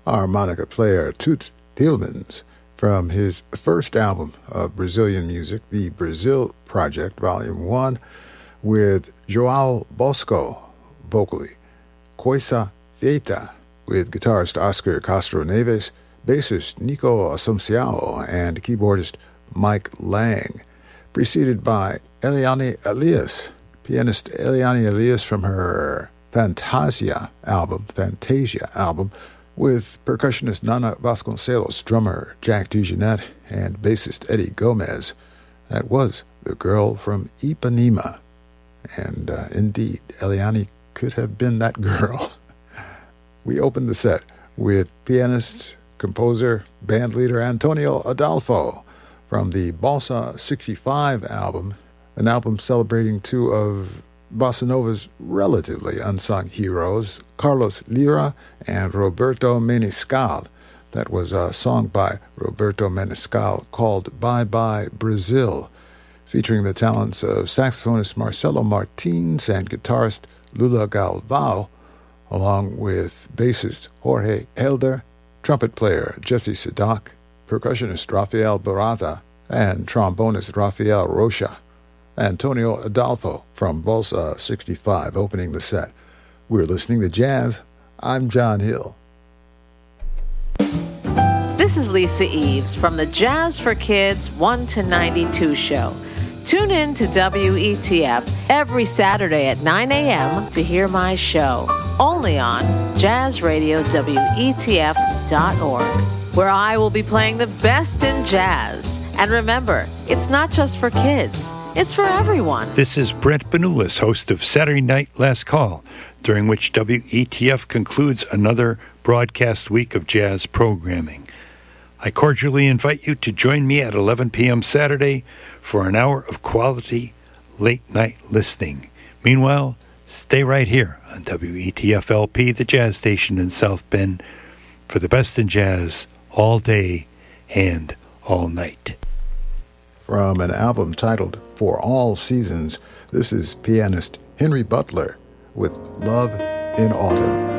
harmonica player Toots Thielemans from his first album of Brazilian music, the Brazil Project, Volume 1, with João Bosco vocally, Coisa Feita with guitarist Oscar Castro Neves, bassist Nico Assunciao, and keyboardist Mike Lang, preceded by Eliane Elias, pianist Eliane Elias from her Fantasia album, with percussionist Nana Vasconcelos, drummer Jack DeJohnette, and bassist Eddie Gomez. That was The Girl from Ipanema. And indeed, Eliane could have been that girl. We opened the set with pianist, composer, bandleader Antonio Adolfo from the Balsa 65 album, an album celebrating two of Bossa Nova's relatively unsung heroes, Carlos Lira and Roberto Menescal. That was a song by Roberto Menescal called Bye Bye Brazil, featuring the talents of saxophonist Marcelo Martins and guitarist Lula Galvao, along with bassist Jorge Helder, trumpet player Jesse Sadak, percussionist Rafael Barata, and trombonist Rafael Rocha. Antonio Adolfo from Balsa 65 opening the set. We're listening to jazz. I'm John Hill. This is Lisa Eves from the Jazz for Kids 1 to 92 show. Tune in to WETF every Saturday at 9 a.m. to hear my show, only on jazzradiowetf.org, where I will be playing the best in jazz. And remember, it's not just for kids, it's for everyone. This is Brent Benulis, host of Saturday Night Last Call, during which WETF concludes another broadcast week of jazz programming. I cordially invite you to join me at 11 p.m. Saturday for an hour of quality late-night listening. Meanwhile, stay right here on WETF-LP, the jazz station in South Bend, for the best in jazz all day and all night. From an album titled For All Seasons, this is pianist Henry Butler with Love in Autumn.